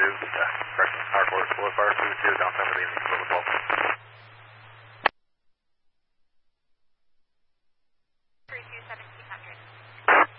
corrections, Hardcore 4 Fire 2 downtown with the Boulevard.